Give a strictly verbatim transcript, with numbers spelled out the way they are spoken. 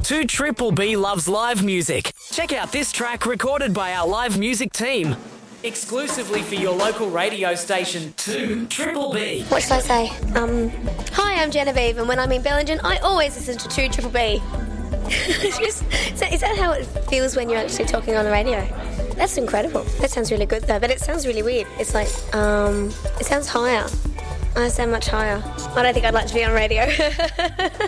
two Triple B loves live music. Check out this track recorded by our live music team. Exclusively for your local radio station, two Triple B. What should I say? Um, hi, I'm Genevieve, and when I'm in Bellingen, I always listen to two Triple B. Just, is, that, is that how it feels when you're actually talking on the radio? That's incredible. That sounds really good, though, but it sounds really weird. It's like, um, it sounds higher. I sound much higher. I don't think I'd like to be on radio.